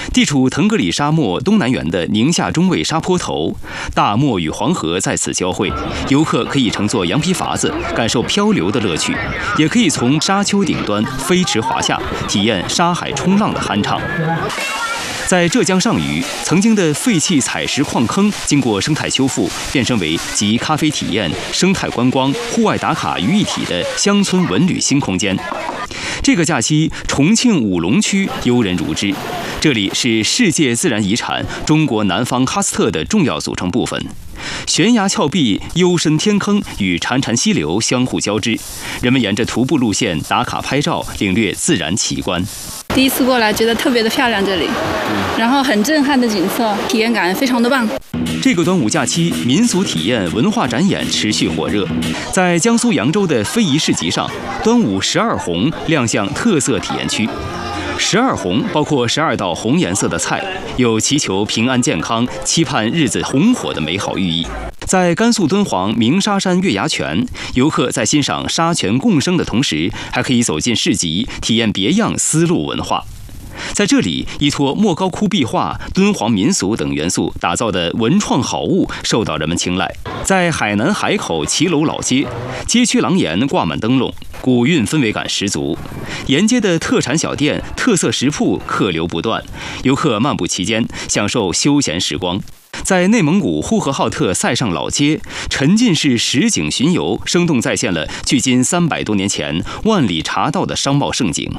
地处腾格里沙漠东南缘的宁夏中卫沙坡头，大漠与黄河在此交汇，游客可以乘坐羊皮筏子感受漂流的乐趣，也可以从沙丘顶端飞驰滑下，体验沙海冲浪的酣畅。在浙江上虞，曾经的废弃采石矿坑经过生态修复，变身为集咖啡体验、生态观光、户外打卡于一体的乡村文旅新空间。这个假期，重庆武隆区游人如织，这里是世界自然遗产中国南方喀斯特的重要组成部分。悬崖峭壁、幽深天坑与潺潺溪流相互交织，人们沿着徒步路线打卡拍照，领略自然奇观。 第一次过来，觉得特别的漂亮，这里，然后很震撼的景色，体验感非常的棒。 这个端午假期，民俗体验、文化展演持续火热。在江苏扬州的非遗市集上，端午12红亮相特色体验区。12红包括12道红颜色的菜，有祈求平安健康、期盼日子红火的美好寓意。在甘肃敦煌鸣沙山月牙泉，游客在欣赏沙泉共生的同时，还可以走进市集，体验别样丝路文化。在这里，依托莫高窟壁画、敦煌民俗等元素打造的文创好物受到人们青睐。在海南海口骑楼老街，街区廊檐挂满灯笼，古韵氛围感十足。沿街的特产小店、特色食铺客流不断，游客漫步其间，享受休闲时光。在内蒙古呼和浩特塞上老街，沉浸式实景巡游，生动再现了距今300多年前万里茶道的商贸盛景。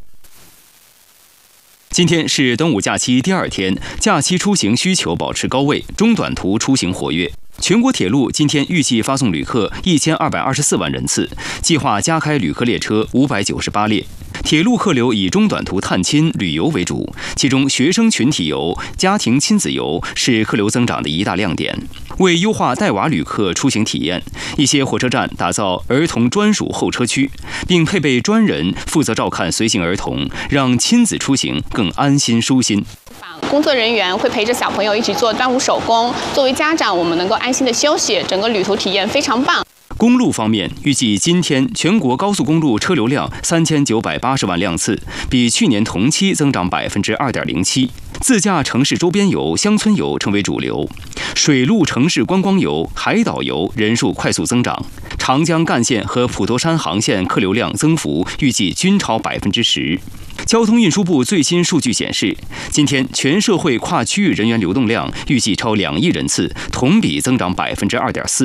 今天是端午假期第2天，假期出行需求保持高位，中短途出行活跃。全国铁路今天预计发送旅客1224万人次，计划加开旅客列车598列。铁路客流以中短途探亲旅游为主，其中学生群体游、家庭亲子游是客流增长的一大亮点。为优化带娃旅客出行体验，一些火车站打造儿童专属候车区，并配备专人负责照看随行儿童，让亲子出行更安心舒心。 工作人员会陪着小朋友一起做端午手工，作为家长，我们能够安心的休息，整个旅途体验非常棒。 公路方面，预计今天全国高速公路车流量3980万辆次，比去年同期增长2.07%。自驾城市周边游、乡村游成为主流，水陆城市观光游、海岛游人数快速增长。长江干线和普陀山航线客流量增幅预计均超10%。交通运输部最新数据显示，今天全社会跨区域人员流动量预计超2亿人次，同比增长2.4%。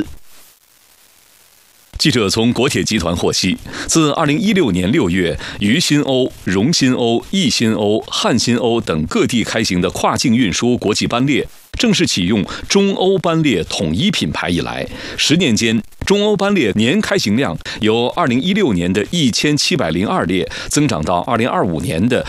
记者从国铁集团获悉，自2016年6月，渝新欧、蓉新欧、义新欧、汉新欧等各地开行的跨境运输国际班列正式启用中欧班列统一品牌以来，10年间，中欧班列年开行量由2016年的1702列增长到2025年的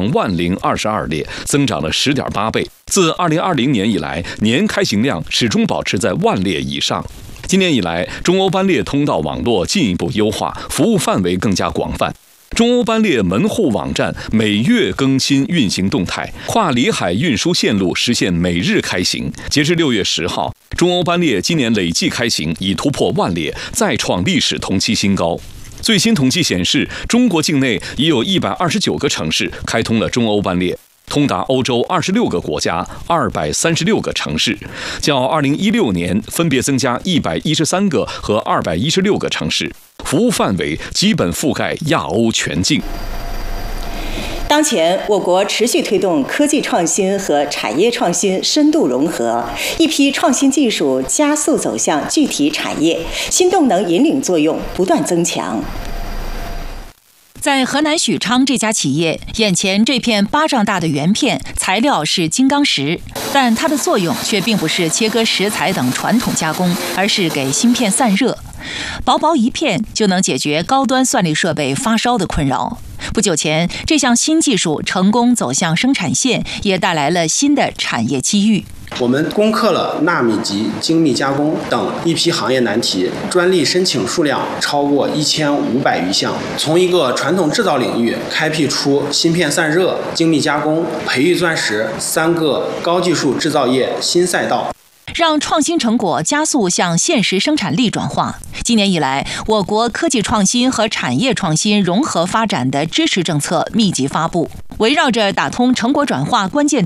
20022列，增长了10.8倍。自2020年以来，年开行量始终保持在10000列以上。今年以来，中欧班列通道网络进一步优化，服务范围更加广泛。中欧班列门户网站每月更新运行动态，跨里海运输线路实现每日开行。截至6月10号，中欧班列今年累计开行已突破10000列，再创历史同期新高。最新统计显示，中国境内已有129个城市开通了中欧班列，通达欧洲26个国家、236个城市，较2016年分别增加113个和216个城市，服务范围基本覆盖亚欧全境。 当前，我国持续推动科技创新和产业创新深度融合，一批创新技术加速走向具体产业，新动能引领作用不断增强。 在河南许昌这家企业，眼前这片巴掌大的圆片材料是金刚石，但它的作用却并不是切割石材等传统加工，而是给芯片散热。薄薄一片就能解决高端算力设备发烧的困扰。不久前，这项新技术成功走向生产线，也带来了新的产业机遇。 我们攻克了纳米级精密加工等一批行业难题，专利申请数量超过1500余项，从一个传统制造领域开辟出芯片散热、精密加工、培育钻石3个高技术制造业新赛道， 让创新成果加速向现实生产力转化。今年以来，我国科技创新和产业创新融合发展的支持政策密集发布，围绕着打通成果转化关键